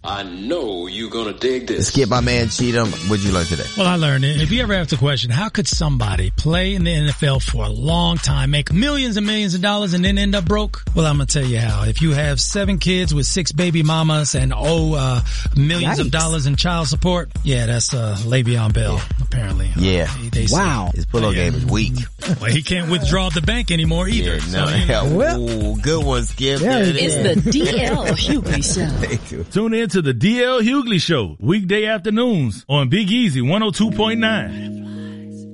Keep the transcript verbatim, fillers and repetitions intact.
I know you're gonna dig this. Skip, my man Cheatham, what'd you learn today? Well, I learned it. If you ever ask the question, how could somebody play in the N F L for a long time, make millions and millions of dollars, and then end up broke? Well, I'm gonna tell you how. If you have seven kids with six baby mamas and owe uh, millions Yikes. of dollars in child support, yeah, that's uh, Le'Veon Bell, yeah. apparently. Yeah. Uh, they wow. His pull-up yeah. game is weak. Well, he can't withdraw the bank anymore either. Yeah, no, so, you know. well, Ooh, good one, Skip. It's the D L Hughley Show. Tune in to the D L Hughley Show, weekday afternoons on Big Easy one oh two point nine.